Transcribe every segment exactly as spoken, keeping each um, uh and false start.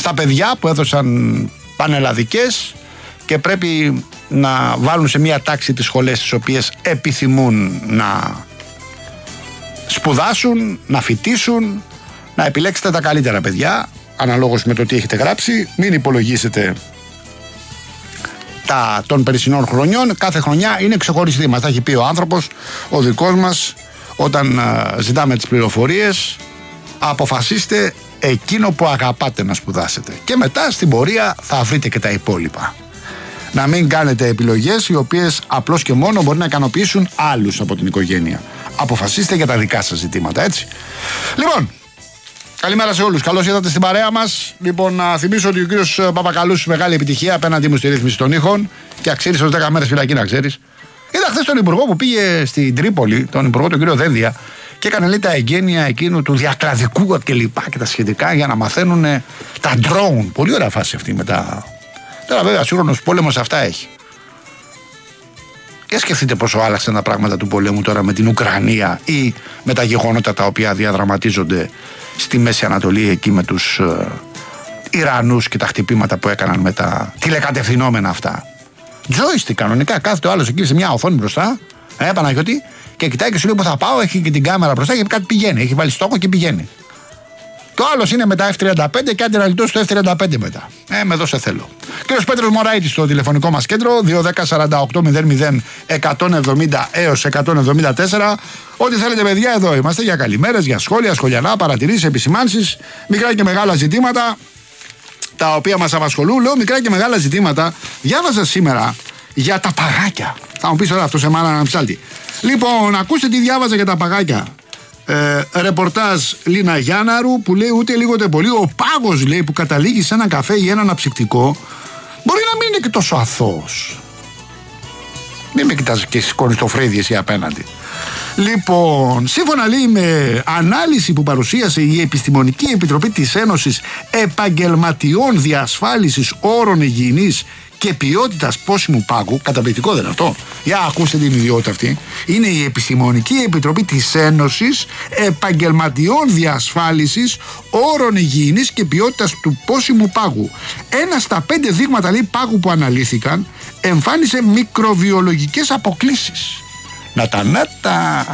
στα παιδιά που έδωσαν πανελλαδικές και πρέπει να βάλουν σε μια τάξη τις σχολές τις οποίες επιθυμούν να σπουδάσουν, να φοιτήσουν, να επιλέξετε τα καλύτερα παιδιά αναλόγως με το τι έχετε γράψει. Μην υπολογίσετε τα των περσινών χρονιών. Κάθε χρονιά είναι ξεχωριστή. Μας τα έχει πει ο άνθρωπος, ο δικός μας, όταν α, ζητάμε τις πληροφορίες. Αποφασίστε εκείνο που αγαπάτε να σπουδάσετε και μετά στην πορεία θα βρείτε και τα υπόλοιπα. Να μην κάνετε επιλογές οι οποίες απλώς και μόνο μπορεί να ικανοποιήσουν άλλους από την οικογένεια. Αποφασίστε για τα δικά σας ζητήματα, έτσι. Λοιπόν, καλημέρα σε όλους. Καλώς ήρθατε στην παρέα μας. Λοιπόν, να θυμίσω ότι ο κύριος Παπακαλούς μεγάλη επιτυχία απέναντί μου στη ρύθμιση των ήχων και αξίρισε ως δέκα μέρες φυλακή, να ξέρεις. Είδα χθες τον υπουργό που πήγε στην Τρίπολη, τον υπουργό τον κύριο Δένδια, και έκανε λέει τα εγγένεια εκείνου του διακλαδικού και λοιπά και τα σχετικά για να μαθαίνουν τα drone. Πολύ ωραία φάση αυτή με τα. Τώρα βέβαια σύγχρονος πόλεμος αυτά έχει. Και σκεφτείτε πόσο άλλαξαν τα πράγματα του πολέμου τώρα με την Ουκρανία ή με τα γεγονότα τα οποία διαδραματίζονται στη Μέση Ανατολή εκεί με τους ε, Ιρανούς και τα χτυπήματα που έκαναν με τα τηλεκατευθυνόμενα αυτά. Joystick κανονικά, κάθεται ο άλλος εκεί σε μια οθόνη μπροστά, ε, Παναγιώτη, και κοιτάει και σου λέει που θα πάω, έχει και την κάμερα μπροστά και κάτι πηγαίνει, έχει βάλει στόχο και πηγαίνει. Και ο άλλος είναι με τα εφ τριάντα πέντε και άντε να λιτώσει το εφ τριάντα πέντε μετά. Ε, με δώσε θέλω. Κύριος Πέτρος Μωραΐτης στο τηλεφωνικό μας κέντρο, δύο ένα μηδέν σαράντα οκτώ μηδέν μηδέν εκατόν εβδομήντα έως εκατόν εβδομήντα τέσσερα. Ό,τι θέλετε, παιδιά, εδώ είμαστε για καλημέρες, για σχόλια, σχολιανά, παρατηρήσεις, επισημάνσεις, μικρά και μεγάλα ζητήματα τα οποία μας απασχολούν. Λέω μικρά και μεγάλα ζητήματα. Διάβασα σήμερα για τα παγάκια. Θα μου πεις τώρα αυτό σε μάνα να ψάλτη. Λοιπόν, ακούστε τι διάβαζα για τα παγάκια. Ε, ρεπορτάζ Λίνα Γιάνναρου που λέει ούτε λίγο ούτε πολύ ο πάγος, λέει, που καταλήγει σε ένα καφέ ή ένα αναψυκτικό μπορεί να μην είναι και τόσο αθώος. Μην με κοιτάς και σηκώνεις το φρύδι εσύ απέναντι. Λοιπόν, σύμφωνα, λέει, με ανάλυση που παρουσίασε η Επιστημονική Επιτροπή της Ένωσης Επαγγελματιών Διασφάλισης Όρων Υγιεινής και Ποιότητας Πόσιμου Πάγου, καταπληκτικό δεν είναι αυτό? Για ακούστε την ιδιότητα αυτή. Είναι η Επιστημονική Επιτροπή της Ένωσης Επαγγελματιών Διασφάλισης Όρων Υγιεινής και Ποιότητας του Πόσιμου Πάγου. Ένα στα πέντε δείγματα, λέει, πάγου που αναλύθηκαν εμφάνισε μικροβιολογικές αποκλίσεις. Να τα να τα.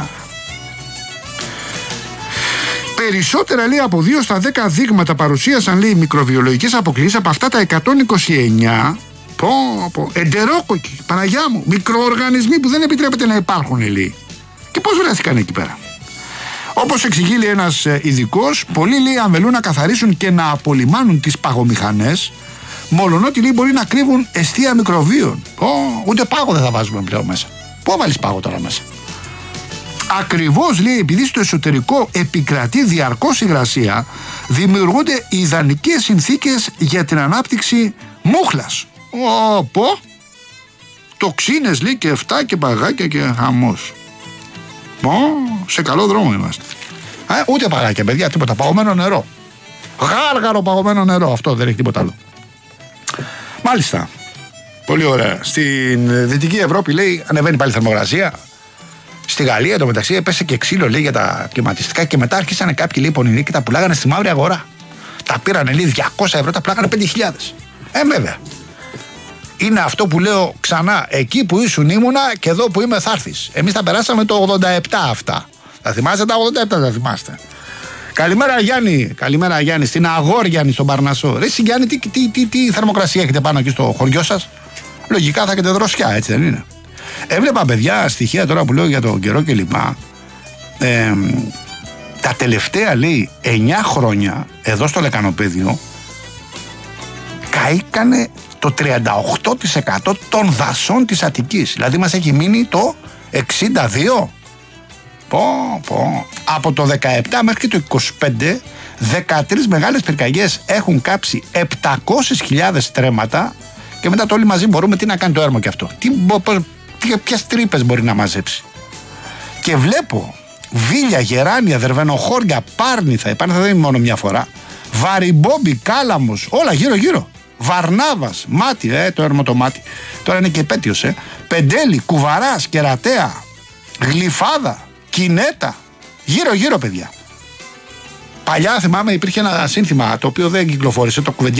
Περισσότερα, λέει, από δύο στα δέκα δείγματα παρουσίασαν, λέει, μικροβιολογικές αποκλίσεις. Από αυτά τα εκατόν είκοσι εννιά, πω, πω, εντερόκοκοι, Παναγιά μου, μικροοργανισμοί που δεν επιτρέπεται να υπάρχουν, λέει. Και πώς βρέθηκαν εκεί πέρα? Όπως εξηγεί, λέει, ένας ειδικός, πολλοί, λέει, αμελούν να καθαρίσουν και να απολυμάνουν τις παγομηχανές, μολονότι, λέει, μπορεί να κρύβουν εστία μικροβίων. Πω, ούτε πάγο δεν θα βάζουμε πλέον μέσα. Πού βάλεις πάγο τώρα μέσα? Ακριβώς, λέει, επειδή στο εσωτερικό επικρατεί διαρκώς υγρασία, δημιουργούνται ιδανικές συνθήκες για την ανάπτυξη μούχλας. Ω, πω! Τοξίνες, λέει, και εφτά και παγάκια και χαμός. Πω, σε καλό δρόμο είμαστε. Ε, ούτε παγάκια, παιδιά, τίποτα. Παγωμένο νερό. Γάργαρο παγωμένο νερό. Αυτό δεν έχει τίποτα άλλο. Μάλιστα. Πολύ ωραία. Στην Δυτική Ευρώπη, λέει, ανεβαίνει πάλι η θερμοκρασία. Στη Γαλλία, το μεταξύ, έπεσε και ξύλο, λέει, για τα κλιματιστικά και μετά άρχισαν κάποιοι, λέει, πονηροί και τα πουλάγανε στη μαύρη αγορά. Τα πήρανε, λέει, διακόσια ευρώ, τα πουλάγανε πέντε χιλιάδες. Ε, βέβαια. Είναι αυτό που λέω ξανά. Εκεί που ήσουν ήμουνα και εδώ που είμαι θα έρθεις. Εμείς τα περάσαμε το ογδόντα επτά αυτά. Θα θυμάστε τα ογδόντα επτά, θα θυμάστε. Καλημέρα, Γιάννη. Καλημέρα, Γιάννη. Στην Αγόρ, Γιάννη, στον Παρνασσό. Ρε, εσύ, Γιάννη, τι, τι, τι, τι θερμοκρασία έχετε πάνω εκεί στο χωριό σας? Λογικά θα έχετε δροσιά, έτσι δεν είναι? Έβλεπα, παιδιά, στοιχεία τώρα που λέω για τον καιρό και λοιπά. Ε, τα τελευταία, λέει, εννιά χρόνια εδώ στο Λεκανοπέδιο καήκανε το τριάντα οκτώ τοις εκατό των δασών της Αττικής. Δηλαδή μας έχει μείνει το εξήντα δύο. Πω, πω. Από το δεκαεπτά μέχρι και το είκοσι πέντε, δεκατρείς μεγάλες πυρκαγιές έχουν κάψει επτακόσιες χιλιάδες τρέματα και μετά το όλοι μαζί μπορούμε τι να κάνει το έρμο και αυτό. Τι, τι, ποιες τρύπες μπορεί να μαζέψει. Και βλέπω Βίλια, Γεράνια, Δερβενοχώρια, Πάρνηθα, επάνω θα δεν είναι μόνο μια φορά, Βαριμπόμπι, Κάλαμος, όλα γύρω γύρω. Βαρνάβας, Μάτι, ε, το έρμο το Μάτι. Τώρα είναι και επέτειος, ε. Πεντέλη, Κουβαράς, Κερατέα, Γλυφάδα, Κινέτα. Γύρω γύρω, παιδιά. Παλιά θυμάμαι υπήρχε ένα σύνθημα το οποίο δεν κυκλοφόρησε, το κουβεντιά.